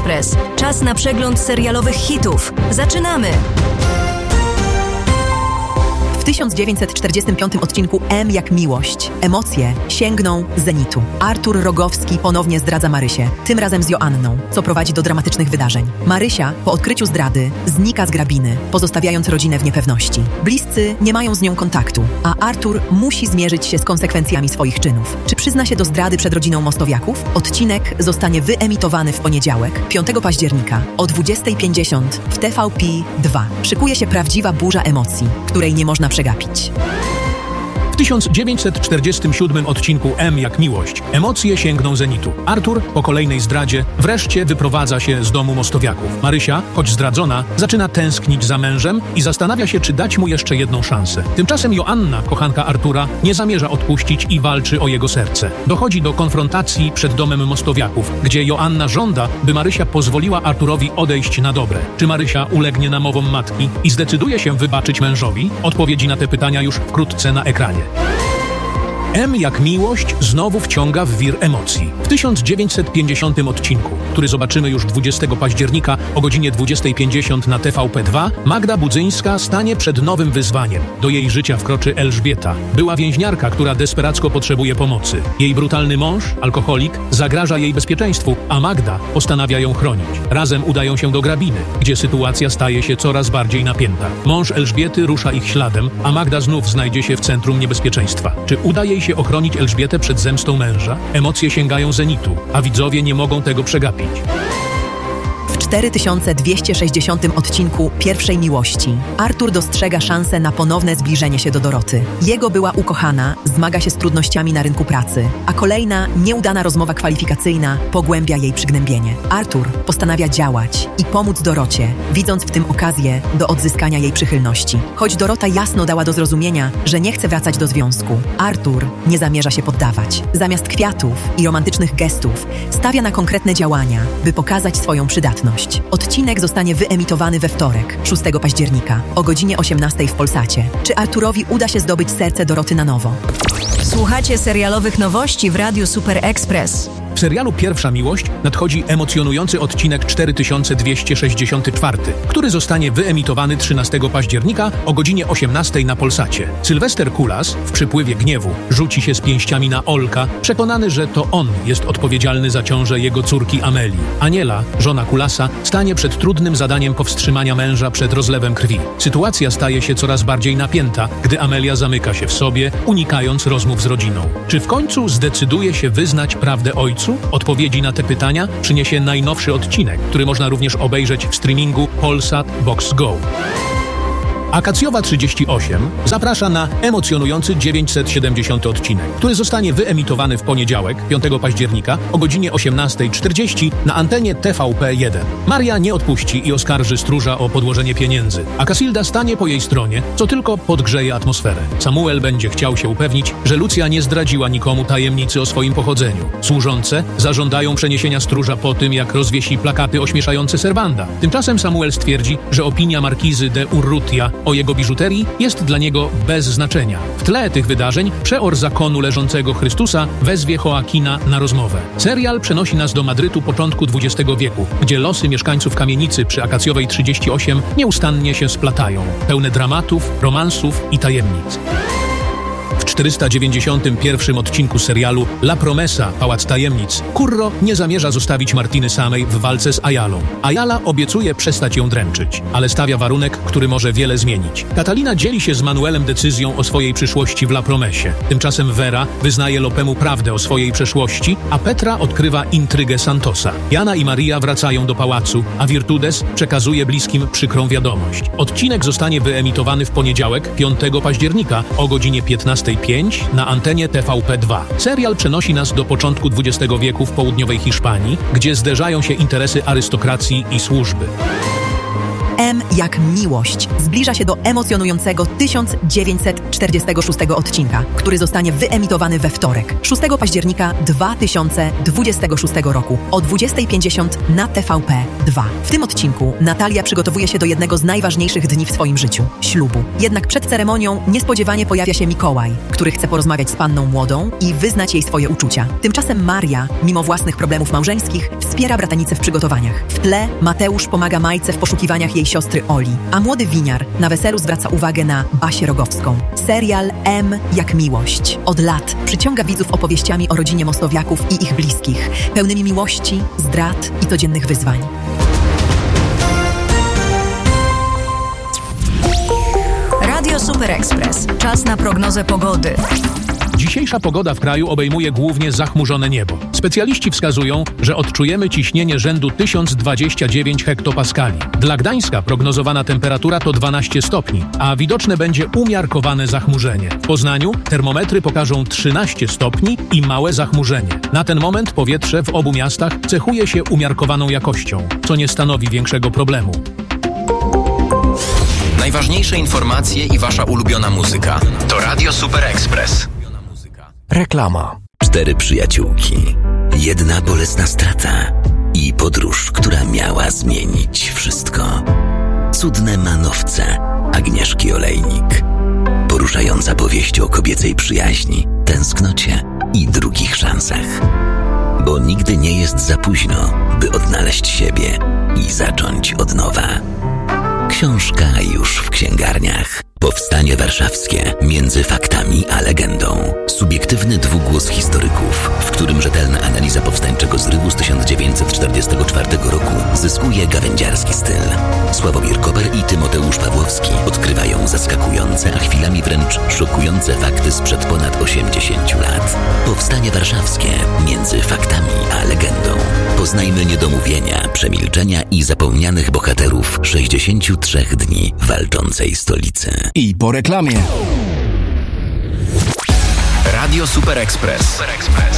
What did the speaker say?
Express. Czas na przegląd serialowych hitów. Zaczynamy! W 1945 odcinku M jak miłość. Emocje sięgną zenitu. Artur Rogowski ponownie zdradza Marysię, tym razem z Joanną, co prowadzi do dramatycznych wydarzeń. Marysia, po odkryciu zdrady, znika z grabiny, pozostawiając rodzinę w niepewności. Bliscy nie mają z nią kontaktu, a Artur musi zmierzyć się z konsekwencjami swoich czynów. Czy przyzna się do zdrady przed rodziną Mostowiaków? Odcinek zostanie wyemitowany w poniedziałek, 5 października o 20:50 w TVP2. Szykuje się prawdziwa burza emocji, której nie można przegapić. W 1947 odcinku M jak miłość. Emocje sięgną zenitu. Artur po kolejnej zdradzie wreszcie wyprowadza się z domu Mostowiaków. Marysia, choć zdradzona, zaczyna tęsknić za mężem i zastanawia się, czy dać mu jeszcze jedną szansę. Tymczasem Joanna, kochanka Artura, nie zamierza odpuścić i walczy o jego serce. Dochodzi do konfrontacji przed domem Mostowiaków, gdzie Joanna żąda, by Marysia pozwoliła Arturowi odejść na dobre. Czy Marysia ulegnie namowom matki i zdecyduje się wybaczyć mężowi? Odpowiedzi na te pytania już wkrótce na ekranie. M jak miłość znowu wciąga w wir emocji. W 1950 odcinku, który zobaczymy już 20 października o godzinie 20:50 na TVP2, Magda Budzyńska stanie przed nowym wyzwaniem. Do jej życia wkroczy Elżbieta, była więźniarka, która desperacko potrzebuje pomocy. Jej brutalny mąż, alkoholik, zagraża jej bezpieczeństwu, a Magda postanawia ją chronić. Razem udają się do grabiny, gdzie sytuacja staje się coraz bardziej napięta. Mąż Elżbiety rusza ich śladem, a Magda znów znajdzie się w centrum niebezpieczeństwa. Czy uda jej się ochronić Elżbietę przed zemstą męża? Emocje sięgają zenitu, a widzowie nie mogą tego przegapić. W 4260 odcinku Pierwszej miłości Artur dostrzega szansę na ponowne zbliżenie się do Doroty. Jego była ukochana zmaga się z trudnościami na rynku pracy, a kolejna nieudana rozmowa kwalifikacyjna pogłębia jej przygnębienie. Artur postanawia działać i pomóc Dorocie, widząc w tym okazję do odzyskania jej przychylności. Choć Dorota jasno dała do zrozumienia, że nie chce wracać do związku, Artur nie zamierza się poddawać. Zamiast kwiatów i romantycznych gestów stawia na konkretne działania, by pokazać swoją przydatność. Odcinek zostanie wyemitowany we wtorek, 6 października, o godzinie 18 w Polsacie. Czy Arturowi uda się zdobyć serce Doroty na nowo? Słuchacie serialowych nowości w Radiu Super Express. W serialu Pierwsza miłość nadchodzi emocjonujący odcinek 4264, który zostanie wyemitowany 13 października o godzinie 18 na Polsacie. Sylwester Kulas w przypływie gniewu rzuci się z pięściami na Olka, przekonany, że to on jest odpowiedzialny za ciążę jego córki Amelii. Aniela, żona Kulasa, stanie przed trudnym zadaniem powstrzymania męża przed rozlewem krwi. Sytuacja staje się coraz bardziej napięta, gdy Amelia zamyka się w sobie, unikając rozmów z rodziną. Czy w końcu zdecyduje się wyznać prawdę ojcu? Odpowiedzi na te pytania przyniesie najnowszy odcinek, który można również obejrzeć w streamingu Polsat Box Go. Akacjowa 38 zaprasza na emocjonujący 970 odcinek, który zostanie wyemitowany w poniedziałek, 5 października o godzinie 18:40 na antenie TVP1. Maria nie odpuści i oskarży stróża o podłożenie pieniędzy, a Casilda stanie po jej stronie, co tylko podgrzeje atmosferę. Samuel będzie chciał się upewnić, że Lucja nie zdradziła nikomu tajemnicy o swoim pochodzeniu. Służące zażądają przeniesienia stróża po tym, jak rozwiesi plakaty ośmieszające Serwanda. Tymczasem Samuel stwierdzi, że opinia markizy de Urrutia o jego biżuterii jest dla niego bez znaczenia. W tle tych wydarzeń przeor zakonu leżącego Chrystusa wezwie Joakina na rozmowę. Serial przenosi nas do Madrytu początku XX wieku, gdzie losy mieszkańców kamienicy przy Akacjowej 38 nieustannie się splatają, pełne dramatów, romansów i tajemnic. W 491 odcinku serialu La Promesa, Pałac Tajemnic, Curro nie zamierza zostawić Martiny samej w walce z Ayalą. Ayala obiecuje przestać ją dręczyć, ale stawia warunek, który może wiele zmienić. Catalina dzieli się z Manuelem decyzją o swojej przyszłości w La Promesie. Tymczasem Vera wyznaje Lopemu prawdę o swojej przeszłości, a Petra odkrywa intrygę Santosa. Jana i Maria wracają do pałacu, a Virtudes przekazuje bliskim przykrą wiadomość. Odcinek zostanie wyemitowany w poniedziałek, 5 października o godzinie 15:05 na antenie TVP2. Serial przenosi nas do początku XX wieku w południowej Hiszpanii, gdzie zderzają się interesy arystokracji i służby. M jak miłość zbliża się do emocjonującego 1946 odcinka, który zostanie wyemitowany we wtorek, 6 października 2026 roku o 20:50 na TVP2. W tym odcinku Natalia przygotowuje się do jednego z najważniejszych dni w swoim życiu – ślubu. Jednak przed ceremonią niespodziewanie pojawia się Mikołaj, który chce porozmawiać z panną młodą i wyznać jej swoje uczucia. Tymczasem Maria, mimo własnych problemów małżeńskich, wspiera bratanicę w przygotowaniach. W tle Mateusz pomaga Majce w poszukiwaniach jej siostry Oli, a młody winiar na weselu zwraca uwagę na Basię Rogowską. Serial M jak miłość od lat przyciąga widzów opowieściami o rodzinie Mostowiaków i ich bliskich, pełnymi miłości, zdrad i codziennych wyzwań. Radio Super Express. Czas na prognozę pogody. Dzisiejsza pogoda w kraju obejmuje głównie zachmurzone niebo. Specjaliści wskazują, że odczujemy ciśnienie rzędu 1029 hektopaskali. Dla Gdańska prognozowana temperatura to 12 stopni, a widoczne będzie umiarkowane zachmurzenie. W Poznaniu termometry pokażą 13 stopni i małe zachmurzenie. Na ten moment powietrze w obu miastach cechuje się umiarkowaną jakością, co nie stanowi większego problemu. Najważniejsze informacje i wasza ulubiona muzyka to Radio Super Express. Reklama. 4 przyjaciółki, jedna bolesna strata i podróż, która miała zmienić wszystko. Cudne manowce Agnieszki Olejnik. Poruszająca powieść o kobiecej przyjaźni, tęsknocie i drugich szansach. Bo nigdy nie jest za późno, by odnaleźć siebie i zacząć od nowa. Książka już w księgarniach. Powstanie warszawskie między faktami a legendą. Subiektywny dwugłos historyków, w którym rzetelna analiza powstańczego zrywu z 1944 roku zyskuje gawędziarski styl. Sławomir Koper i Tymoteusz Pawłowski odkrywają zaskakujące, a chwilami wręcz szokujące fakty sprzed ponad 80 lat. Powstanie warszawskie między faktami a legendą. Poznajmy niedomówienia, przemilczenia i zapomnianych bohaterów 63 dni walczącej stolicy. I po reklamie. Radio Super Express.